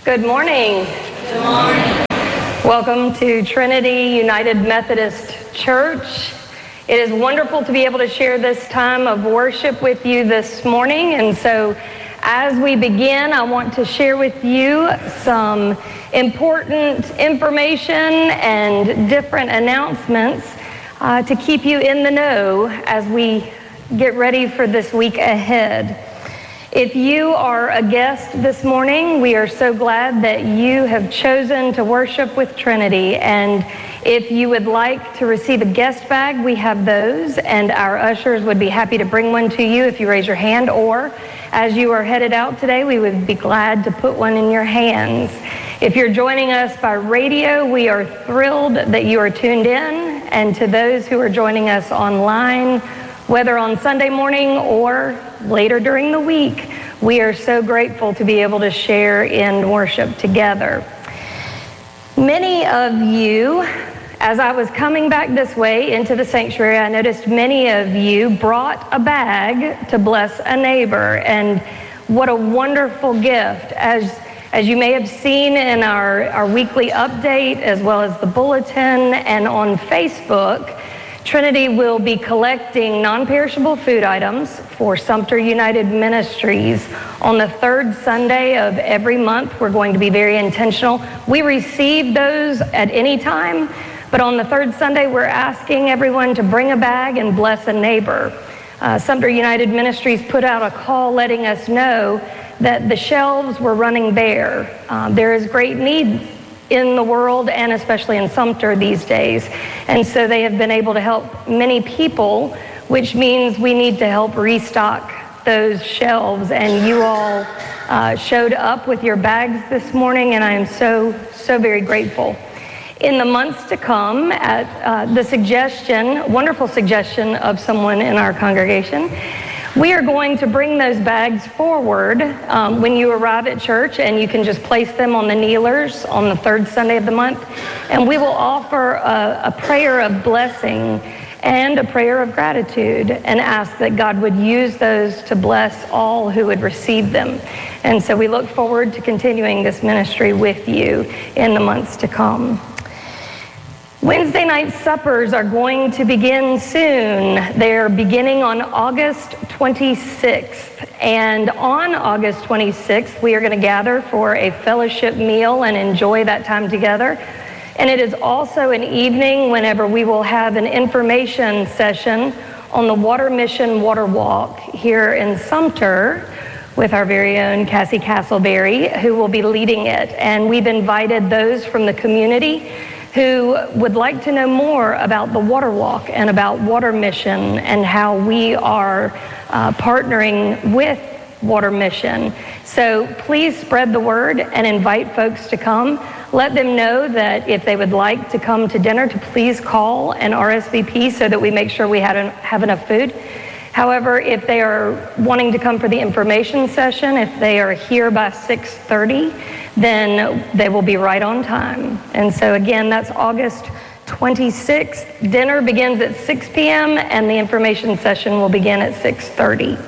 Good morning. Good morning. Welcome to Trinity United Methodist Church. It is wonderful to be able to share this time of worship with you this morning. And so as we begin, I want to share with you some important information and different announcements to keep you in the know as we get ready for this week ahead. If you are a guest this morning, we are so glad that you have chosen to worship with Trinity. And if you would like to receive a guest bag, we have those, and our ushers would be happy to bring one to you if you raise your hand, or as you are headed out today, we would be glad to put one in your hands. If you're joining us by radio, we are thrilled that you are tuned in, and to those who are joining us online, whether on Sunday morning or later during the week, we are so grateful to be able to share in worship together. Many of you, as I was coming back this way into the sanctuary, I noticed many of you brought a bag to bless a neighbor, and what a wonderful gift. As you may have seen in our weekly update, as well as the bulletin and on Facebook, Trinity will be collecting non-perishable food items for Sumter United Ministries on the third Sunday of every month. We're going to be very intentional. We receive those at any time, but on the third Sunday, we're asking everyone to bring a bag and bless a neighbor. Sumter United Ministries put out a call letting us know that the shelves were running bare. There is great need in the world, and especially in Sumter these days. And so they have been able to help many people, which means we need to help restock those shelves. And you all showed up with your bags this morning, and I am so very grateful. In the months to come, at the wonderful suggestion of someone in our congregation, we are going to bring those bags forward when you arrive at church, and you can just place them on the kneelers on the third Sunday of the month. And we will offer a prayer of blessing and a prayer of gratitude and ask that God would use those to bless all who would receive them. And so we look forward to continuing this ministry with you in the months to come. Wednesday night suppers are going to begin soon. They're beginning on August 26th. And on August 26th, we are going to gather for a fellowship meal and enjoy that time together. And it is also an evening whenever we will have an information session on the Water Mission Water Walk here in Sumter with our very own Cassie Castleberry, who will be leading it. And we've invited those from the community who would like to know more about the Water Walk and about Water Mission and how we are partnering with Water Mission. So please spread the word and invite folks to come. Let them know that if they would like to come to dinner, to please call and RSVP so that we make sure we have enough food. However, if they are wanting to come for the information session, if they are here by 6:30, then they will be right on time. And so again, that's August 26th. Dinner begins at 6 p.m. and the information session will begin at 6:30.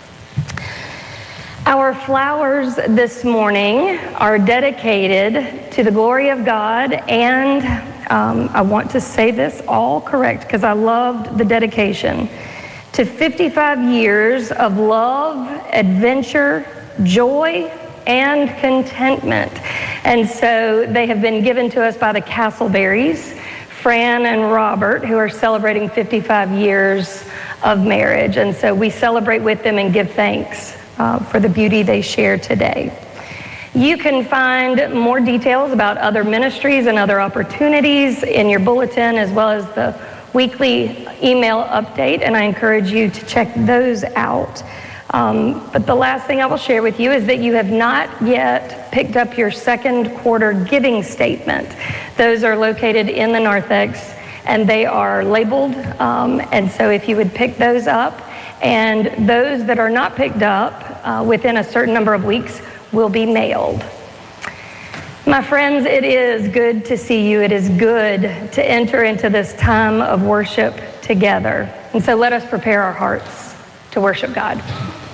Our flowers this morning are dedicated to the glory of God, and I want to say this all correct because I loved the dedication. To 55 years of love, adventure, joy, and contentment. And so they have been given to us by the Castleberrys, Fran and Robert, who are celebrating 55 years of marriage. And so we celebrate with them and give thanks for the beauty they share today. You can find more details about other ministries and other opportunities in your bulletin, as well as the weekly email update, and I encourage you to check those out. But the last thing I will share with you is that you have not yet picked up your second quarter giving statement. Those are located in the narthex, and they are labeled, and so if you would pick those up, and those that are not picked up within a certain number of weeks will be mailed. My friends, it is good to see you. It is good to enter into this time of worship together. And so let us prepare our hearts to worship God.